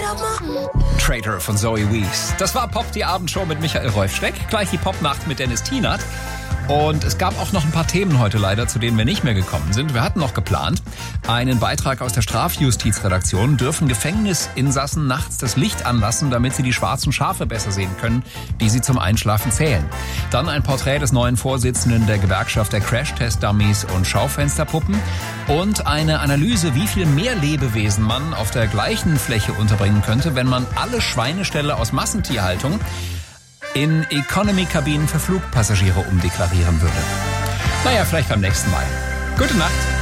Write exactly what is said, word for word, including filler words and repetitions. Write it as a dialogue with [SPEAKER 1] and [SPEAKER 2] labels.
[SPEAKER 1] Traitor von Zoe Wees. Das war Pop, die Abendshow mit Michael Rolf-Steck. Gleich die Popnacht mit Dennis Tienert. Und es gab auch noch ein paar Themen heute leider, zu denen wir nicht mehr gekommen sind. Wir hatten noch geplant, einen Beitrag aus der Strafjustizredaktion. Dürfen Gefängnisinsassen nachts das Licht anlassen, damit sie die schwarzen Schafe besser sehen können, die sie zum Einschlafen zählen. Dann ein Porträt des neuen Vorsitzenden der Gewerkschaft der Crash-Test-Dummies und Schaufensterpuppen. Und eine Analyse, wie viel mehr Lebewesen man auf der gleichen Fläche unterbringen könnte, wenn man alle Schweineställe aus Massentierhaltung in Economy-Kabinen für Flugpassagiere umdeklarieren würde. Naja, vielleicht beim nächsten Mal. Gute Nacht.